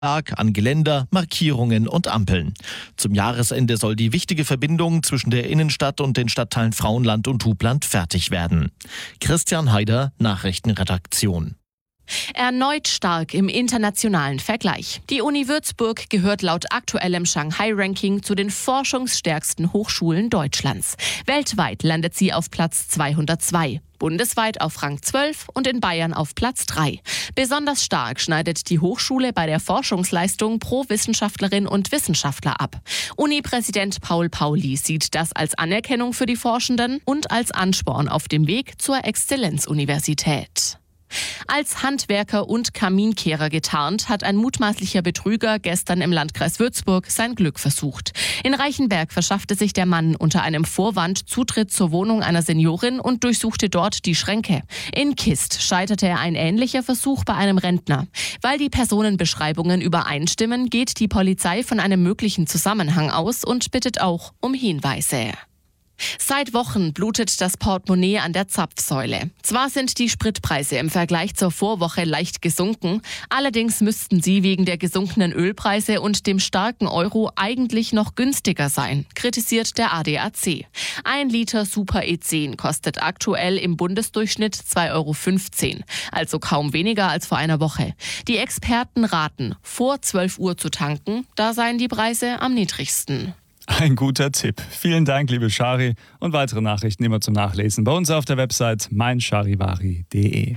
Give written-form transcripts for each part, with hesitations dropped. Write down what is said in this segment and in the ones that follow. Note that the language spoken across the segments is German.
an Geländer, Markierungen und Ampeln. Zum Jahresende soll die wichtige Verbindung zwischen der Innenstadt und den Stadtteilen Frauenland und Hubland fertig werden. Christian Haider, Nachrichtenredaktion. Erneut stark im internationalen Vergleich. Die Uni Würzburg gehört laut aktuellem Shanghai-Ranking zu den forschungsstärksten Hochschulen Deutschlands. Weltweit landet sie auf Platz 202. Bundesweit auf Rang 12 und in Bayern auf Platz 3. Besonders stark schneidet die Hochschule bei der Forschungsleistung pro Wissenschaftlerin und Wissenschaftler ab. Uni-Präsident Paul Pauli sieht das als Anerkennung für die Forschenden und als Ansporn auf dem Weg zur Exzellenzuniversität. Als Handwerker und Kaminkehrer getarnt, hat ein mutmaßlicher Betrüger gestern im Landkreis Würzburg sein Glück versucht. In Reichenberg verschaffte sich der Mann unter einem Vorwand Zutritt zur Wohnung einer Seniorin und durchsuchte dort die Schränke. In Kist scheiterte ein ähnlicher Versuch bei einem Rentner. Weil die Personenbeschreibungen übereinstimmen, geht die Polizei von einem möglichen Zusammenhang aus und bittet auch um Hinweise. Seit Wochen blutet das Portemonnaie an der Zapfsäule. Zwar sind die Spritpreise im Vergleich zur Vorwoche leicht gesunken, allerdings müssten sie wegen der gesunkenen Ölpreise und dem starken Euro eigentlich noch günstiger sein, kritisiert der ADAC. 1 Liter Super E10 kostet aktuell im Bundesdurchschnitt 2,15 €, also kaum weniger als vor einer Woche. Die Experten raten, vor 12 Uhr zu tanken, da seien die Preise am niedrigsten. Ein guter Tipp. Vielen Dank, liebe Shari. Und weitere Nachrichten immer zum Nachlesen bei uns auf der Website meincharivari.de.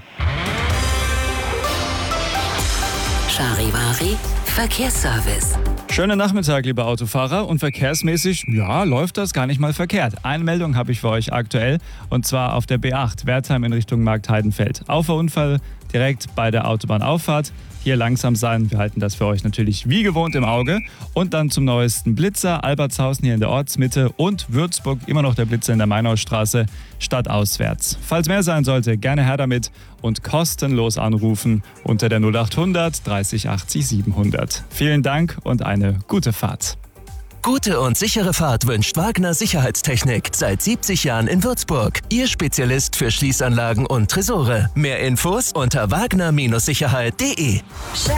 Charivari Verkehrsservice. Schönen Nachmittag, liebe Autofahrer. Und verkehrsmäßig, läft das gar nicht mal verkehrt. Eine Meldung habe ich für euch aktuell, und zwar auf der B8, Wertheim in Richtung Marktheidenfeld. Auffahrunfall direkt bei der Autobahnauffahrt. Hier langsam sein, wir halten das für euch natürlich wie gewohnt im Auge. Und dann zum neuesten Blitzer, Albertshausen hier in der Ortsmitte und Würzburg, immer noch der Blitzer in der Mainaustraße, stadtauswärts. Falls mehr sein sollte, gerne her damit und kostenlos anrufen unter der 0800 30 80 700. Vielen Dank und eine gute Fahrt. Gute und sichere Fahrt wünscht Wagner Sicherheitstechnik. Seit 70 Jahren in Würzburg. Ihr Spezialist für Schließanlagen und Tresore. Mehr Infos unter wagner-sicherheit.de.